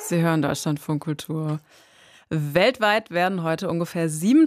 Sie hören Deutschlandfunk Kultur. Weltweit werden heute ungefähr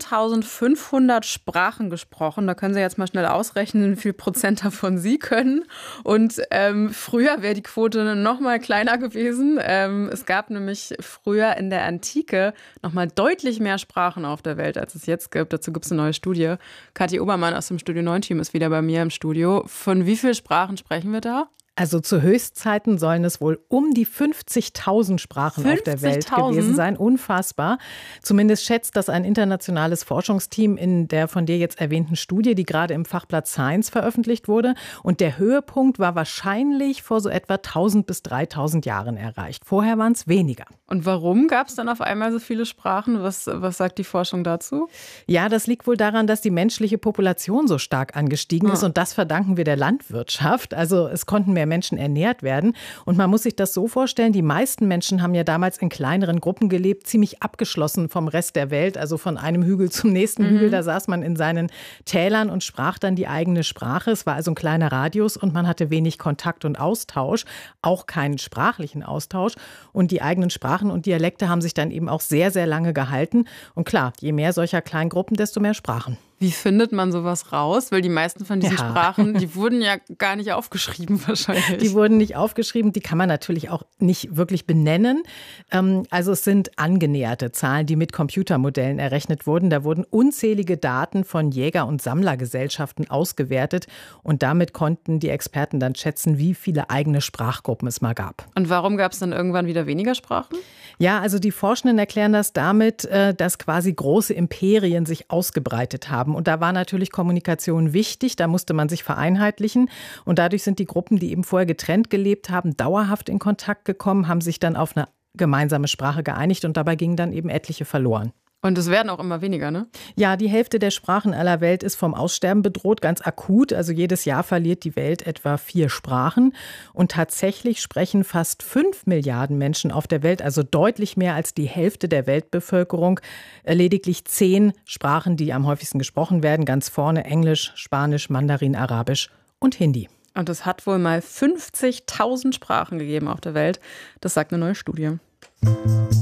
7.500 Sprachen gesprochen. Da können Sie jetzt mal schnell ausrechnen, wie viel Prozent davon Sie können. Und früher wäre die Quote noch mal kleiner gewesen. Es gab nämlich früher in der Antike noch mal deutlich mehr Sprachen auf der Welt, als es jetzt gibt. Dazu gibt es eine neue Studie. Kathi Obermann aus dem Studio 9-Team ist wieder bei mir im Studio. Von wie vielen Sprachen sprechen wir da? Also zu Höchstzeiten sollen es wohl um die 50.000 Sprachen auf der Welt gewesen sein. Unfassbar. Zumindest schätzt das ein internationales Forschungsteam in der von dir jetzt erwähnten Studie, die gerade im Fachblatt Science veröffentlicht wurde. Und der Höhepunkt war wahrscheinlich vor so etwa 1.000 bis 3.000 Jahren erreicht. Vorher waren es weniger. Und warum gab es dann auf einmal so viele Sprachen? Was sagt die Forschung dazu? Ja, das liegt wohl daran, dass die menschliche Population so stark angestiegen ist. Und das verdanken wir der Landwirtschaft. Also es konnten mehr Menschen ernährt werden. Und man muss sich das so vorstellen, die meisten Menschen haben ja damals in kleineren Gruppen gelebt, ziemlich abgeschlossen vom Rest der Welt, also von einem Hügel zum nächsten Hügel. Da saß man in seinen Tälern und sprach dann die eigene Sprache. Es war also ein kleiner Radius und man hatte wenig Kontakt und Austausch, auch keinen sprachlichen Austausch. Und die eigenen Sprachen und Dialekte haben sich dann eben auch sehr, sehr lange gehalten. Und klar, je mehr solcher Kleingruppen, desto mehr Sprachen. Wie findet man sowas raus? Weil die meisten von diesen Sprachen, die wurden ja gar nicht aufgeschrieben wahrscheinlich. Die wurden nicht aufgeschrieben, die kann man natürlich auch nicht wirklich benennen. Also es sind angenäherte Zahlen, die mit Computermodellen errechnet wurden. Da wurden unzählige Daten von Jäger- und Sammlergesellschaften ausgewertet. Und damit konnten die Experten dann schätzen, wie viele eigene Sprachgruppen es mal gab. Und warum gab es dann irgendwann wieder weniger Sprachen? Ja, also die Forschenden erklären das damit, dass quasi große Imperien sich ausgebreitet haben. Und da war natürlich Kommunikation wichtig, da musste man sich vereinheitlichen. Und dadurch sind die Gruppen, die eben vorher getrennt gelebt haben, dauerhaft in Kontakt gekommen, haben sich dann auf eine gemeinsame Sprache geeinigt und dabei gingen dann eben etliche verloren. Und es werden auch immer weniger, ne? Ja, die Hälfte der Sprachen aller Welt ist vom Aussterben bedroht, ganz akut. Also jedes Jahr verliert die Welt etwa 4 Sprachen. Und tatsächlich sprechen fast 5 Milliarden Menschen auf der Welt, also deutlich mehr als die Hälfte der Weltbevölkerung. Lediglich 10 Sprachen, die am häufigsten gesprochen werden. Ganz vorne Englisch, Spanisch, Mandarin, Arabisch und Hindi. Und es hat wohl mal 50.000 Sprachen gegeben auf der Welt. Das sagt eine neue Studie.